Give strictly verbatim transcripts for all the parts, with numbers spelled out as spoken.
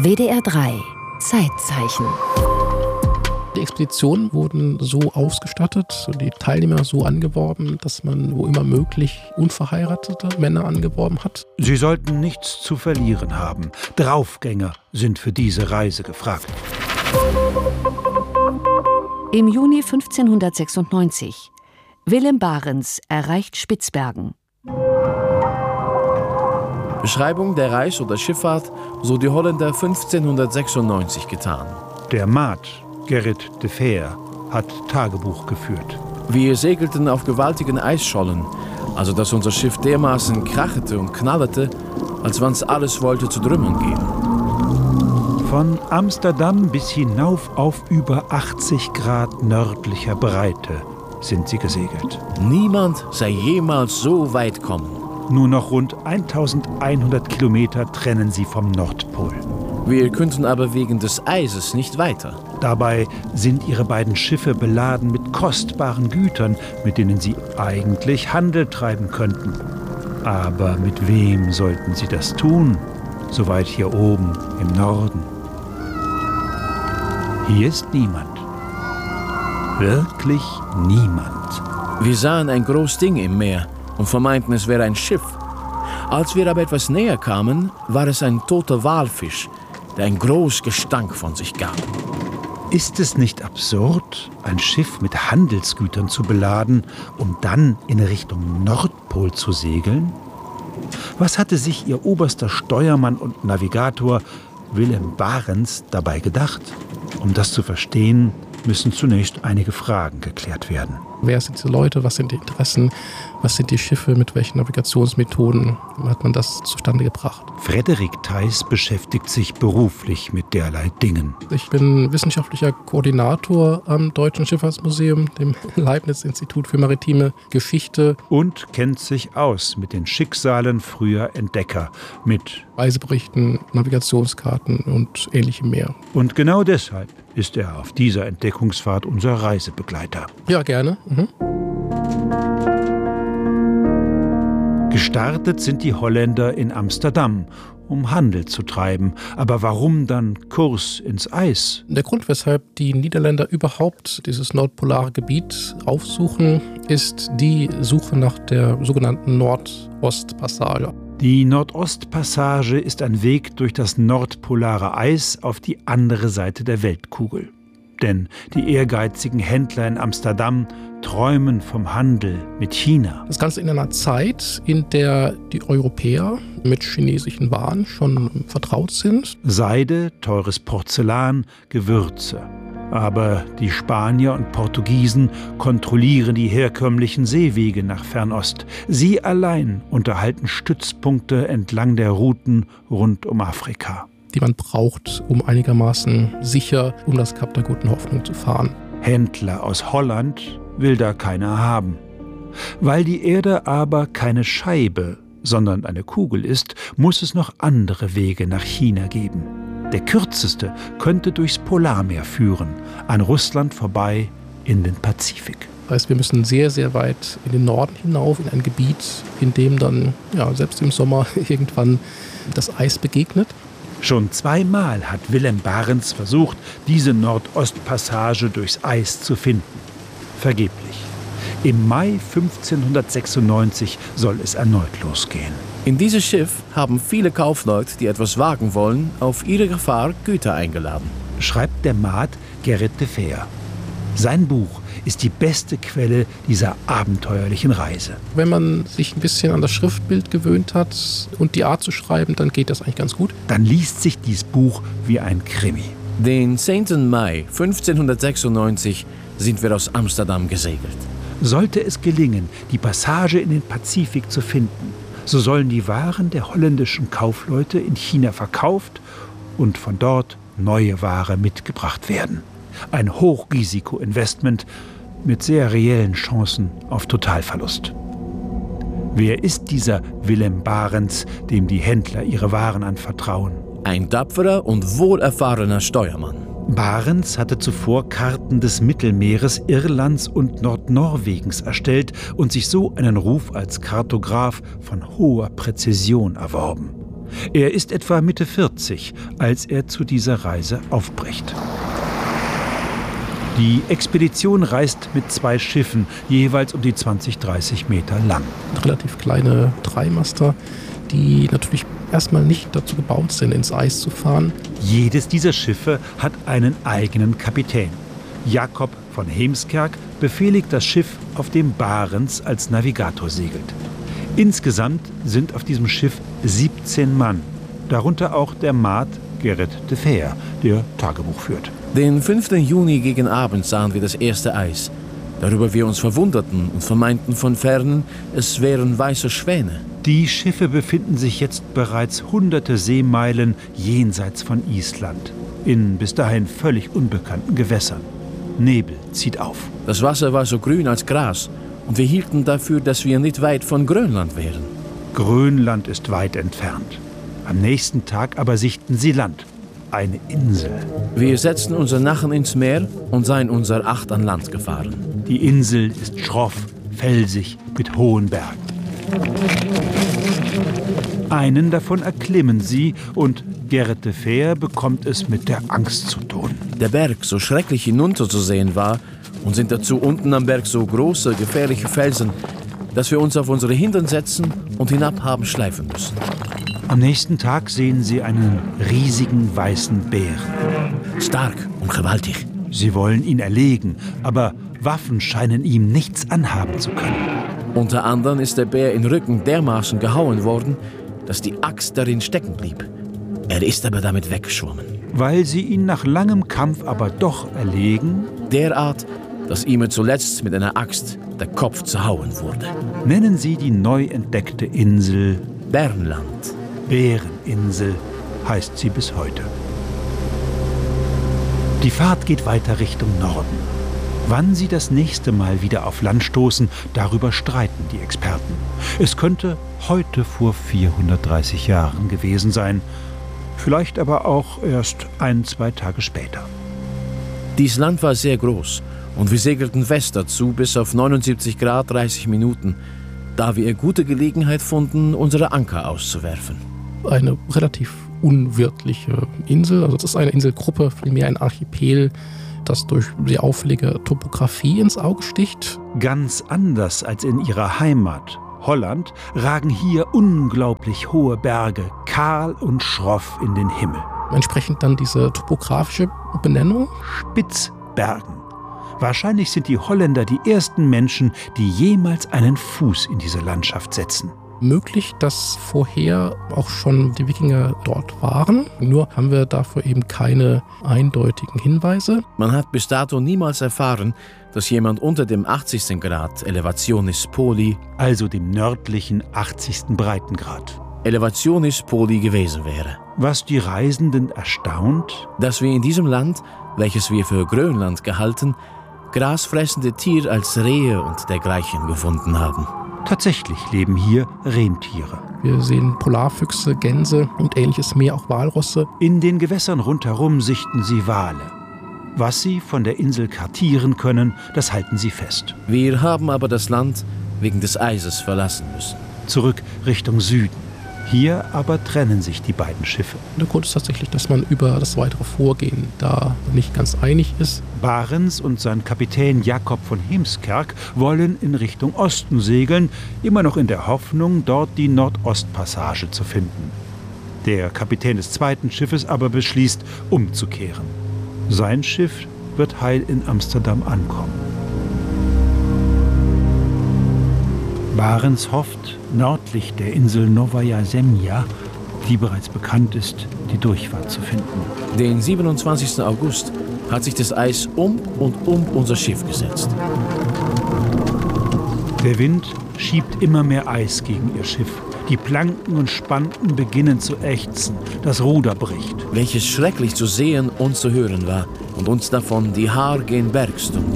W D R drei Zeitzeichen. Die Expeditionen wurden so ausgestattet und die Teilnehmer so angeworben, dass man wo immer möglich unverheiratete Männer angeworben hat. Sie sollten nichts zu verlieren haben. Draufgänger sind für diese Reise gefragt. Im Juni fünfzehnhundertsechsundneunzig. Willem Barents erreicht Spitzbergen. Beschreibung der Reise oder Schifffahrt, so die Holländer fünfzehnhundertsechsundneunzig getan. Der Maat, Gerrit de Veer, hat Tagebuch geführt. Wir segelten auf gewaltigen Eisschollen, also dass unser Schiff dermaßen krachete und knallete, als wann's alles wollte zu Trümmern gehen. Von Amsterdam bis hinauf auf über achtzig Grad nördlicher Breite sind sie gesegelt. Niemand sei jemals so weit kommen. Nur noch rund eintausendeinhundert Kilometer trennen sie vom Nordpol. Wir könnten aber wegen des Eises nicht weiter. Dabei sind ihre beiden Schiffe beladen mit kostbaren Gütern, mit denen sie eigentlich Handel treiben könnten. Aber mit wem sollten sie das tun, so weit hier oben im Norden? Hier ist niemand. Wirklich niemand. Wir sahen ein großes Ding im Meer und vermeinten, es wäre ein Schiff. Als wir aber etwas näher kamen, war es ein toter Walfisch, der einen großen Gestank von sich gab. Ist es nicht absurd, ein Schiff mit Handelsgütern zu beladen, um dann in Richtung Nordpol zu segeln? Was hatte sich ihr oberster Steuermann und Navigator Willem Barents dabei gedacht? Um das zu verstehen, müssen zunächst einige Fragen geklärt werden. Wer sind diese Leute? Was sind die Interessen? Was sind die Schiffe? Mit welchen Navigationsmethoden hat man das zustande gebracht? Frederik Theiss beschäftigt sich beruflich mit derlei Dingen. Ich bin wissenschaftlicher Koordinator am Deutschen Schifffahrtsmuseum, dem Leibniz-Institut für maritime Geschichte. Und kennt sich aus mit den Schicksalen früher Entdecker, mit Reiseberichten, Navigationskarten und ähnlichem mehr. Und genau deshalb ist er auf dieser Entdeckungsfahrt unser Reisebegleiter. Ja, gerne. Mhm. Gestartet sind die Holländer in Amsterdam, um Handel zu treiben. Aber warum dann Kurs ins Eis? Der Grund, weshalb die Niederländer überhaupt dieses nordpolare Gebiet aufsuchen, ist die Suche nach der sogenannten Nordostpassage. Die Nordostpassage ist ein Weg durch das nordpolare Eis auf die andere Seite der Weltkugel. Denn die ehrgeizigen Händler in Amsterdam träumen vom Handel mit China. Das Ganze in einer Zeit, in der die Europäer mit chinesischen Waren schon vertraut sind. Seide, teures Porzellan, Gewürze. Aber die Spanier und Portugiesen kontrollieren die herkömmlichen Seewege nach Fernost. Sie allein unterhalten Stützpunkte entlang der Routen rund um Afrika, die man braucht, um einigermaßen sicher um das Kap der Guten Hoffnung zu fahren. Händler aus Holland will da keiner haben. Weil die Erde aber keine Scheibe, sondern eine Kugel ist, muss es noch andere Wege nach China geben. Der kürzeste könnte durchs Polarmeer führen, an Russland vorbei in den Pazifik. Das heißt, wir müssen sehr, sehr weit in den Norden hinauf, in ein Gebiet, in dem dann ja, selbst im Sommer irgendwann das Eis begegnet. Schon zweimal hat Willem Barents versucht, diese Nordostpassage durchs Eis zu finden. Vergeblich. Im Mai fünfzehnhundertsechsundneunzig soll es erneut losgehen. In dieses Schiff haben viele Kaufleute, die etwas wagen wollen, auf ihre Gefahr Güter eingeladen. Schreibt der Maat Gerrit de Veer. Sein Buch ist die beste Quelle dieser abenteuerlichen Reise. Wenn man sich ein bisschen an das Schriftbild gewöhnt hat und die Art zu schreiben, dann geht das eigentlich ganz gut. Dann liest sich dieses Buch wie ein Krimi. Den zehnten Mai fünfzehnhundertsechsundneunzig sind wir aus Amsterdam gesegelt. Sollte es gelingen, die Passage in den Pazifik zu finden, so sollen die Waren der holländischen Kaufleute in China verkauft und von dort neue Ware mitgebracht werden. Ein Hochrisiko-Investment mit sehr reellen Chancen auf Totalverlust. Wer ist dieser Willem Barents, dem die Händler ihre Waren anvertrauen? Ein tapferer und wohlerfahrener Steuermann. Barents hatte zuvor Karten des Mittelmeeres, Irlands und Nordnorwegens erstellt und sich so einen Ruf als Kartograf von hoher Präzision erworben. Er ist etwa Mitte vierzig, als er zu dieser Reise aufbricht. Die Expedition reist mit zwei Schiffen, jeweils um die zwanzig, dreißig Meter lang. Relativ kleine Dreimaster, die natürlich erstmal nicht dazu gebaut sind, ins Eis zu fahren. Jedes dieser Schiffe hat einen eigenen Kapitän. Jakob von Heemskerk befehligt das Schiff, auf dem Barents als Navigator segelt. Insgesamt sind auf diesem Schiff siebzehn Mann, darunter auch der Maat Gerrit de Veer, der Tagebuch führt. Den fünften Juni gegen Abend sahen wir das erste Eis, darüber wir uns verwunderten und vermeinten von Fern, es wären weiße Schwäne. Die Schiffe befinden sich jetzt bereits hunderte Seemeilen jenseits von Island, in bis dahin völlig unbekannten Gewässern. Nebel zieht auf. Das Wasser war so grün als Gras und wir hielten dafür, dass wir nicht weit von Grönland wären. Grönland ist weit entfernt. Am nächsten Tag aber sichten sie Land. Eine Insel. Wir setzten unser Nachen ins Meer und seien unser Acht an Land gefahren. Die Insel ist schroff, felsig, mit hohen Bergen. Einen davon erklimmen sie und Gerrit de Veer bekommt es mit der Angst zu tun. Der Berg so schrecklich hinunterzusehen war und sind dazu unten am Berg so große, gefährliche Felsen, dass wir uns auf unsere Hintern setzen und hinab haben schleifen müssen. Am nächsten Tag sehen sie einen riesigen weißen Bären. Stark und gewaltig. Sie wollen ihn erlegen, aber Waffen scheinen ihm nichts anhaben zu können. Unter anderem ist der Bär in Rücken dermaßen gehauen worden, dass die Axt darin stecken blieb. Er ist aber damit weggeschwommen. Weil sie ihn nach langem Kampf aber doch erlegen? Derart, dass ihm zuletzt mit einer Axt der Kopf zerhauen wurde. Nennen sie die neu entdeckte Insel Bernland. Bäreninsel heißt sie bis heute. Die Fahrt geht weiter Richtung Norden. Wann sie das nächste Mal wieder auf Land stoßen, darüber streiten die Experten. Es könnte heute vor vierhundertdreißig Jahren gewesen sein, vielleicht aber auch erst ein, zwei Tage später. Dies Land war sehr groß und wir segelten west dazu bis auf neunundsiebzig Grad dreißig Minuten, da wir gute Gelegenheit fanden, unsere Anker auszuwerfen. Eine relativ unwirtliche Insel, also das ist eine Inselgruppe, vielmehr ein Archipel, das durch sehr auffällige Topographie ins Auge sticht. Ganz anders als in ihrer Heimat, Holland, ragen hier unglaublich hohe Berge, kahl und schroff in den Himmel. Entsprechend dann diese topografische Benennung? Spitzbergen. Wahrscheinlich sind die Holländer die ersten Menschen, die jemals einen Fuß in diese Landschaft setzen. Möglich, dass vorher auch schon die Wikinger dort waren. Nur haben wir dafür eben keine eindeutigen Hinweise. Man hat bis dato niemals erfahren, dass jemand unter dem achtzigsten Grad Elevationis Poli, also dem nördlichen achtzigsten Breitengrad, Elevationis Poli gewesen wäre. Was die Reisenden erstaunt, dass wir in diesem Land, welches wir für Grönland gehalten, grasfressende Tiere als Rehe und dergleichen gefunden haben. Tatsächlich leben hier Rentiere. Wir sehen Polarfüchse, Gänse und ähnliches mehr, auch Walrosse. In den Gewässern rundherum sichten sie Wale. Was sie von der Insel kartieren können, das halten sie fest. Wir haben aber das Land wegen des Eises verlassen müssen. Zurück Richtung Süden. Hier aber trennen sich die beiden Schiffe. Der Grund ist tatsächlich, dass man über das weitere Vorgehen da nicht ganz einig ist. Barents und sein Kapitän Jakob von Heemskerk wollen in Richtung Osten segeln, immer noch in der Hoffnung, dort die Nordostpassage zu finden. Der Kapitän des zweiten Schiffes aber beschließt, umzukehren. Sein Schiff wird heil in Amsterdam ankommen. Barents hofft, nördlich der Insel Novaja Zemlja, die bereits bekannt ist, die Durchfahrt zu finden. Den siebenundzwanzigsten August hat sich das Eis um und um unser Schiff gesetzt. Der Wind schiebt immer mehr Eis gegen ihr Schiff. Die Planken und Spanten beginnen zu ächzen. Das Ruder bricht. Welches schrecklich zu sehen und zu hören war und uns davon die Haar gen Berg stunden.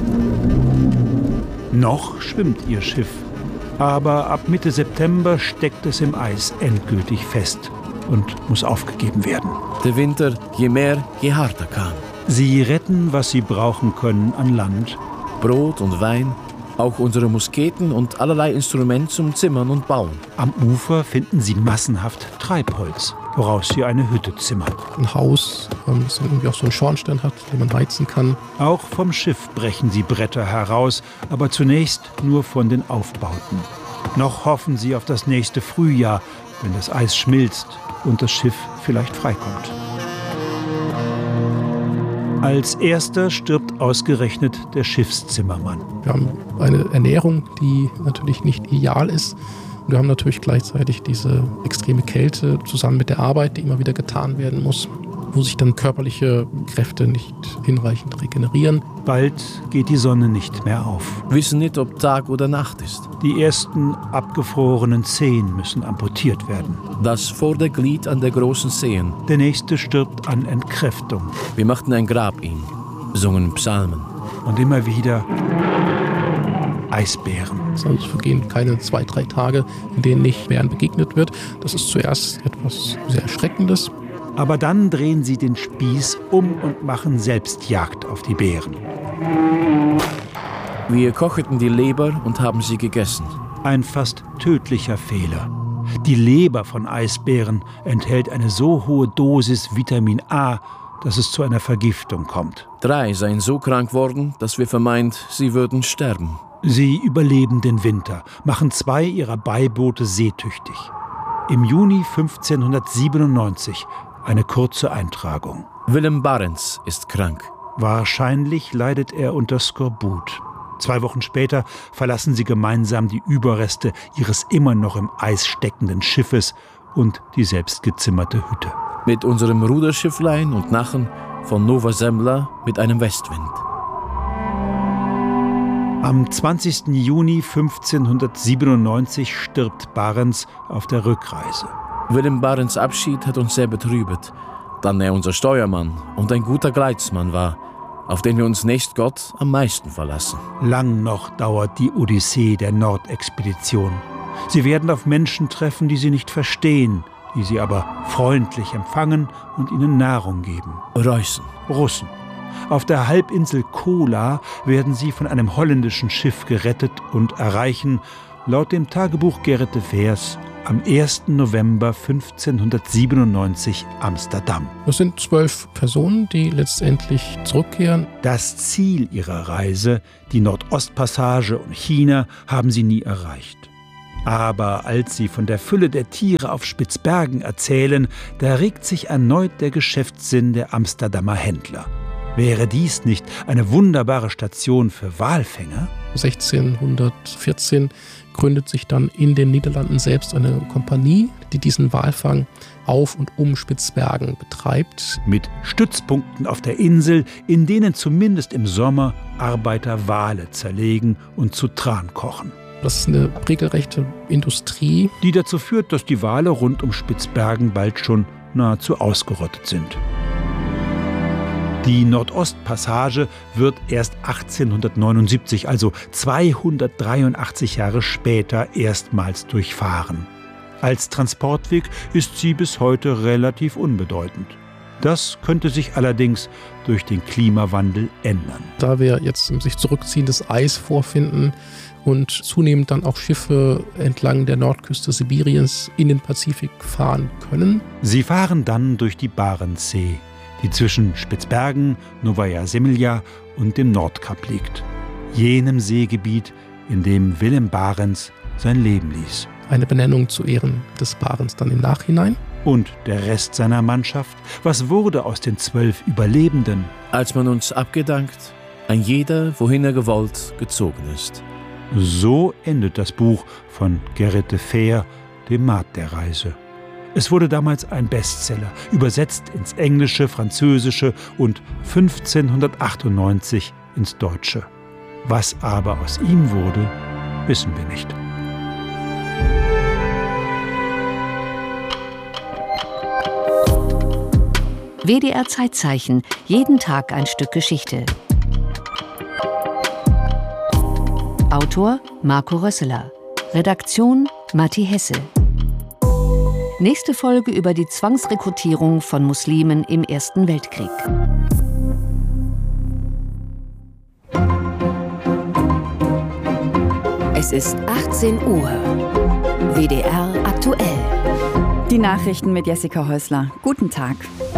Noch schwimmt ihr Schiff. Aber ab Mitte September steckt es im Eis endgültig fest und muss aufgegeben werden. Der Winter, je mehr, je harter kam. Sie retten, was sie brauchen können an Land. Brot und Wein, Auch unsere Musketen und allerlei Instrumente zum Zimmern und Bauen. Am Ufer finden sie massenhaft Treibholz, woraus sie eine Hütte zimmern. Ein Haus, das dann irgendwie auch so einen Schornstein hat, den man heizen kann. Auch vom Schiff brechen sie Bretter heraus, aber zunächst nur von den Aufbauten. Noch hoffen sie auf das nächste Frühjahr, wenn das Eis schmilzt und das Schiff vielleicht freikommt. Als erster stirbt ausgerechnet der Schiffszimmermann. Wir haben eine Ernährung, die natürlich nicht ideal ist. Und wir haben natürlich gleichzeitig diese extreme Kälte zusammen mit der Arbeit, die immer wieder getan werden muss, wo sich dann körperliche Kräfte nicht hinreichend regenerieren. Bald geht die Sonne nicht mehr auf. Wissen nicht, ob Tag oder Nacht ist. Die ersten abgefrorenen Zehen müssen amputiert werden. Das Vorderglied an der großen Zehen. Der nächste stirbt an Entkräftung. Wir machten ein Grab ihm, sungen Psalmen. Und immer wieder Eisbären. Es vergehen keine zwei, drei Tage, in denen nicht Bären begegnet wird. Das ist zuerst etwas sehr Erschreckendes. Aber dann drehen sie den Spieß um und machen selbst Jagd auf die Bären. Wir kochten die Leber und haben sie gegessen. Ein fast tödlicher Fehler. Die Leber von Eisbären enthält eine so hohe Dosis Vitamin A, dass es zu einer Vergiftung kommt. Drei seien so krank worden, dass wir vermeint, sie würden sterben. Sie überleben den Winter, machen zwei ihrer Beiboote seetüchtig. Im Juni fünfzehnhundertsiebenundneunzig eine kurze Eintragung. Willem Barents ist krank. Wahrscheinlich leidet er unter Skorbut. Zwei Wochen später verlassen sie gemeinsam die Überreste ihres immer noch im Eis steckenden Schiffes und die selbstgezimmerte Hütte. Mit unserem Ruderschifflein und Nachen von Nova Zembla mit einem Westwind. Am zwanzigsten Juni fünfzehnhundertsiebenundneunzig stirbt Barents auf der Rückreise. Willem Barents Abschied hat uns sehr betrübet, dann er unser Steuermann und ein guter Gleitzmann war, auf den wir uns nächst Gott am meisten verlassen. Lang noch dauert die Odyssee der Nordexpedition. Sie werden auf Menschen treffen, die sie nicht verstehen, die sie aber freundlich empfangen und ihnen Nahrung geben. Reußen. Russen. Auf der Halbinsel Kola werden sie von einem holländischen Schiff gerettet und erreichen, laut dem Tagebuch Gerrit de Veers, am ersten November fünfzehnhundertsiebenundneunzig Amsterdam. Das sind zwölf Personen, die letztendlich zurückkehren. Das Ziel ihrer Reise, die Nordostpassage und China, haben sie nie erreicht. Aber als sie von der Fülle der Tiere auf Spitzbergen erzählen, da regt sich erneut der Geschäftssinn der Amsterdamer Händler. Wäre dies nicht eine wunderbare Station für Walfänger? sechzehnhundertvierzehn gründet sich dann in den Niederlanden selbst eine Kompanie, die diesen Walfang auf und um Spitzbergen betreibt. Mit Stützpunkten auf der Insel, in denen zumindest im Sommer Arbeiter Wale zerlegen und zu Tran kochen. Das ist eine regelrechte Industrie, die dazu führt, dass die Wale rund um Spitzbergen bald schon nahezu ausgerottet sind. Die Nordostpassage wird erst achtzehnhundertneunundsiebzig, also zweihundertdreiundachtzig Jahre später, erstmals durchfahren. Als Transportweg ist sie bis heute relativ unbedeutend. Das könnte sich allerdings durch den Klimawandel ändern. Da wir jetzt sich zurückziehendes Eis vorfinden und zunehmend dann auch Schiffe entlang der Nordküste Sibiriens in den Pazifik fahren können. Sie fahren dann durch die Barentssee, die zwischen Spitzbergen, Novaja Zemlja und dem Nordkap liegt. Jenem Seegebiet, in dem Willem Barents sein Leben ließ. Eine Benennung zu Ehren des Barents dann im Nachhinein. Und der Rest seiner Mannschaft? Was wurde aus den zwölf Überlebenden? Als man uns abgedankt, ein jeder, wohin er gewollt, gezogen ist. So endet das Buch von Gerrit de Veer, dem Maat der Reise. Es wurde damals ein Bestseller, übersetzt ins Englische, Französische und fünfzehnhundertachtundneunzig ins Deutsche. Was aber aus ihm wurde, wissen wir nicht. W D R Zeitzeichen, jeden Tag ein Stück Geschichte. Autor Marco Rösseler. Redaktion Matti Hesse. Nächste Folge über die Zwangsrekrutierung von Muslimen im Ersten Weltkrieg. Es ist achtzehn Uhr. W D R aktuell. Die Nachrichten mit Jessica Häusler. Guten Tag.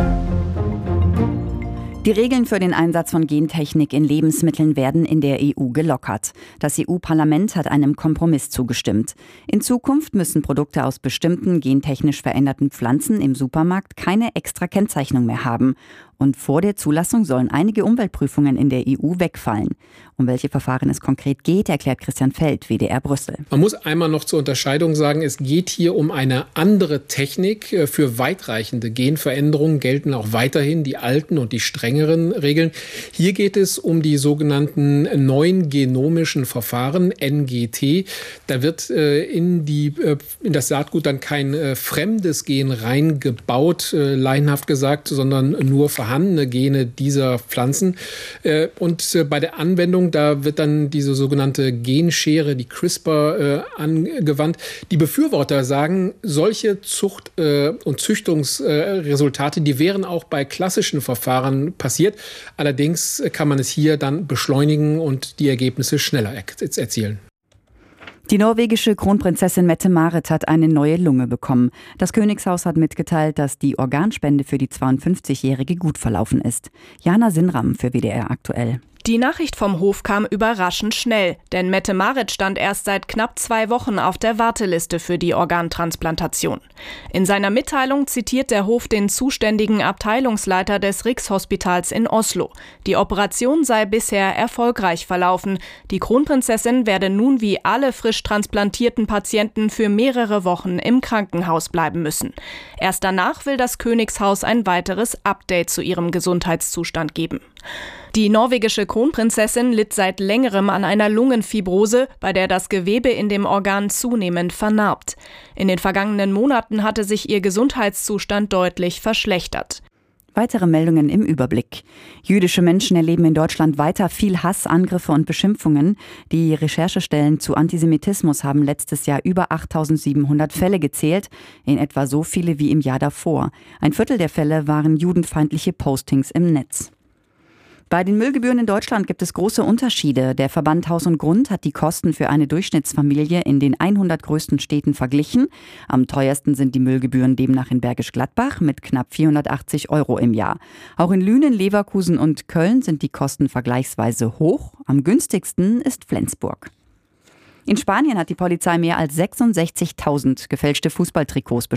Die Regeln für den Einsatz von Gentechnik in Lebensmitteln werden in der E U gelockert. Das E U-Parlament hat einem Kompromiss zugestimmt. In Zukunft müssen Produkte aus bestimmten gentechnisch veränderten Pflanzen im Supermarkt keine extra Kennzeichnung mehr haben. Und vor der Zulassung sollen einige Umweltprüfungen in der E U wegfallen. Um welche Verfahren es konkret geht, erklärt Christian Feld, W D R Brüssel. Man muss einmal noch zur Unterscheidung sagen, es geht hier um eine andere Technik. Für weitreichende Genveränderungen gelten auch weiterhin die alten und die strengeren Regeln. Hier geht es um die sogenannten neuen genomischen Verfahren, N G T. Da wird äh, in, die, äh, in das Saatgut dann kein äh, fremdes Gen reingebaut, äh, laienhaft gesagt, sondern nur vorhandene Gene dieser Pflanzen. Äh, und äh, bei der Anwendung, da wird dann diese sogenannte Genschere, die CRISPR, äh, angewandt. Die Befürworter sagen, solche Zucht- äh, und Züchtungsresultate, äh, die wären auch bei klassischen Verfahren passiert. Allerdings kann man es hier dann beschleunigen und die Ergebnisse schneller er- erzielen. Die norwegische Kronprinzessin Mette-Marit hat eine neue Lunge bekommen. Das Königshaus hat mitgeteilt, dass die Organspende für die zweiundfünfzigjährige gut verlaufen ist. Jana Sinram für W D R aktuell. Die Nachricht vom Hof kam überraschend schnell, denn Mette-Marit stand erst seit knapp zwei Wochen auf der Warteliste für die Organtransplantation. In seiner Mitteilung zitiert der Hof den zuständigen Abteilungsleiter des Rikshospitals in Oslo. Die Operation sei bisher erfolgreich verlaufen. Die Kronprinzessin werde nun wie alle frisch transplantierten Patienten für mehrere Wochen im Krankenhaus bleiben müssen. Erst danach will das Königshaus ein weiteres Update zu ihrem Gesundheitszustand geben. Die norwegische Kronprinzessin litt seit längerem an einer Lungenfibrose, bei der das Gewebe in dem Organ zunehmend vernarbt. In den vergangenen Monaten hatte sich ihr Gesundheitszustand deutlich verschlechtert. Weitere Meldungen im Überblick. Jüdische Menschen erleben in Deutschland weiter viel Hass, Angriffe und Beschimpfungen. Die Recherchestellen zu Antisemitismus haben letztes Jahr über achttausendsiebenhundert Fälle gezählt, in etwa so viele wie im Jahr davor. Ein Viertel der Fälle waren judenfeindliche Postings im Netz. Bei den Müllgebühren in Deutschland gibt es große Unterschiede. Der Verband Haus und Grund hat die Kosten für eine Durchschnittsfamilie in den hundert größten Städten verglichen. Am teuersten sind die Müllgebühren demnach in Bergisch Gladbach mit knapp vierhundertachtzig Euro im Jahr. Auch in Lünen, Leverkusen und Köln sind die Kosten vergleichsweise hoch. Am günstigsten ist Flensburg. In Spanien hat die Polizei mehr als sechsundsechzigtausend gefälschte Fußballtrikots